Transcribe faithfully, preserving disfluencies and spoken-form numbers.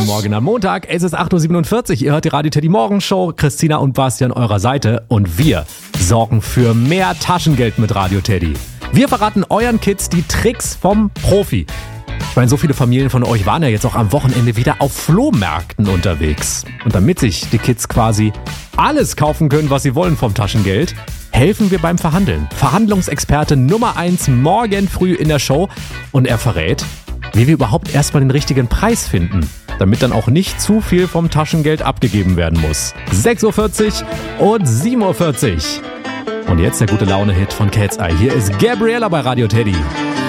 Morgen am Montag. Es ist acht Uhr siebenundvierzig. Ihr hört die Radio Teddy Morgenshow. Christina und Basti an eurer Seite. Und wir sorgen für mehr Taschengeld mit Radio Teddy. Wir verraten euren Kids die Tricks vom Profi. Ich meine, so viele Familien von euch waren ja jetzt auch am Wochenende wieder auf Flohmärkten unterwegs. Und damit sich die Kids quasi alles kaufen können, was sie wollen vom Taschengeld, helfen wir beim Verhandeln. Verhandlungsexperte Nummer eins morgen früh in der Show. Und er verrät, wie wir überhaupt erstmal den richtigen Preis finden, damit dann auch nicht zu viel vom Taschengeld abgegeben werden muss. sechs Uhr vierzig und sieben Uhr vierzig. Und jetzt der gute Laune-Hit von Cat's Eye. Hier ist Gabriella bei Radio Teddy.